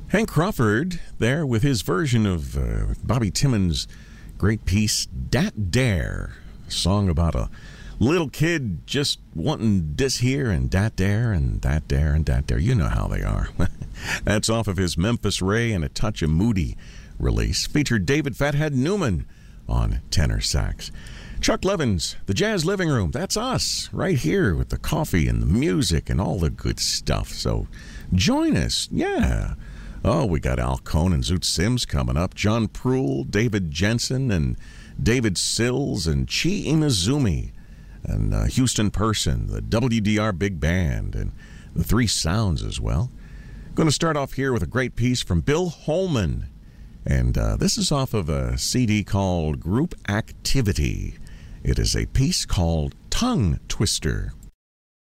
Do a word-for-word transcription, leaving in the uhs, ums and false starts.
Hank Crawford there with his version of uh, Bobby Timmons' great piece, Dat Dare, a song about a little kid just wanting this here and that there and that there and that there. You know how they are. That's off of his Memphis Ray and a Touch of Moody release. Featured David Fathead Newman on tenor sax. Chuck Levins, the Jazz Living Room. That's us right here with the coffee and the music and all the good stuff. So join us. Yeah. Oh, we got Al Cohn and Zoot Sims coming up. John Proul, David Jensen, and David Sills, and Chi Imazumi, and uh, Houston Person, the W D R Big Band, and the Three Sounds as well. Going to start off here with a great piece from Bill Holman. And uh, this is off of a C D called Group Activity. It is a piece called Tongue Twister.